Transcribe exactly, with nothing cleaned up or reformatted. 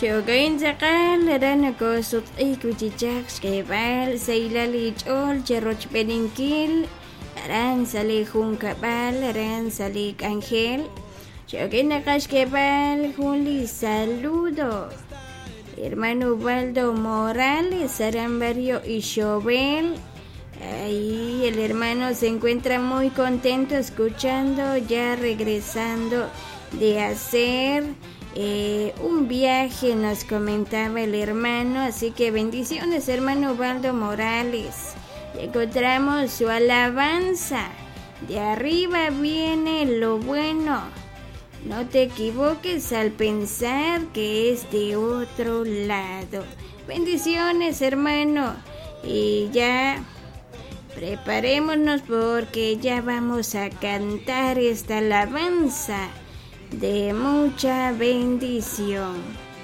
Shogain Zakal, Ranako Sut Ikuchichak, Skebal, Sailalich Ol, Cheroch Beninkil, Aranzale Juncabal, Aranzalik Angel, Shogain Nakashkebal, Juli, saludo. Hermano Waldo Morales, Arambario y Chobel. Ahí el hermano se encuentra muy contento escuchando, ya regresando de hacer eh, un viaje, nos comentaba el hermano. Así que bendiciones, hermano Waldo Morales. Encontramos su alabanza. De arriba viene lo bueno. No te equivoques al pensar que es de otro lado. Bendiciones, hermano. Y ya preparémonos porque ya vamos a cantar esta alabanza de mucha bendición.